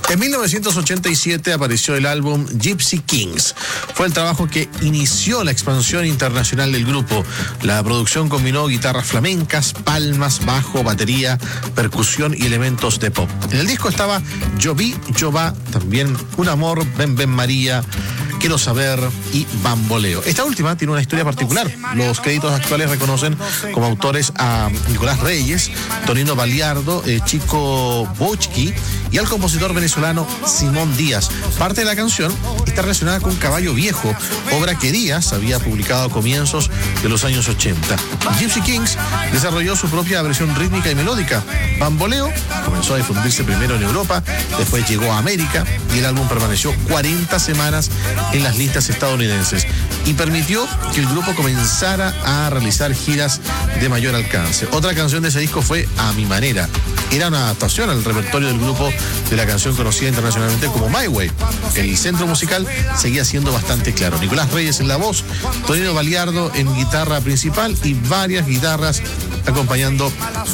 En 1987 apareció el álbum Gypsy Kings. Fue el trabajo que inició la expansión internacional del grupo. La producción combinó guitarras flamencas, palmas, bajo, batería, percusión y elementos de pop. En el disco estaba Yo Vi, Yo Va, también Un Amor, Ven Ven María, Quiero Saber y Bamboleo. Esta última tiene una historia particular. Los créditos actuales reconocen como autores a Nicolás Reyes, Tonino Baliardo, Chico Bochki y al compositor venezolano Simón Díaz. Parte de la canción está relacionada con Caballo Viejo, obra que Díaz había publicado a comienzos de los años 80. Gypsy Kings desarrolló su propia versión rítmica y melódica. Bamboleo comenzó a difundirse primero en Europa, después llegó a América y el álbum permaneció 40 semanas en las listas estadounidenses y permitió que el grupo comenzara a realizar giras de mayor alcance. Otra canción de ese disco fue A Mi Manera. Era una adaptación al repertorio del grupo de la canción conocida internacionalmente como My Way. El centro musical seguía siendo bastante claro. Nicolás Reyes en la voz, Tonino Baliardo en guitarra principal y varias guitarras acompañando